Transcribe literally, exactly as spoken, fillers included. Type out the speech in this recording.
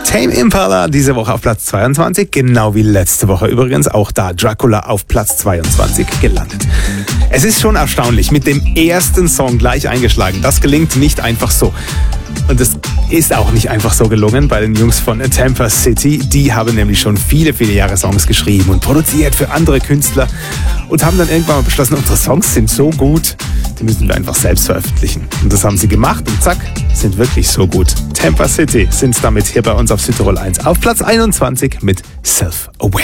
Tame Impala diese Woche auf Platz zweiundzwanzig, genau wie letzte Woche übrigens, auch da Dracula auf Platz zweiundzwanzig gelandet. Es ist schon erstaunlich, mit dem ersten Song gleich eingeschlagen. Das gelingt nicht einfach so. Und es ist auch nicht einfach so gelungen bei den Jungs von Tampa City. Die haben nämlich schon viele, viele Jahre Songs geschrieben und produziert für andere Künstler und haben dann irgendwann mal beschlossen, unsere Songs sind so gut, die müssen wir einfach selbst veröffentlichen. Und das haben sie gemacht und zack, sind wirklich so gut. Tampa City sind damit hier bei uns auf Südtirol eins auf Platz einundzwanzig mit Self-Aware.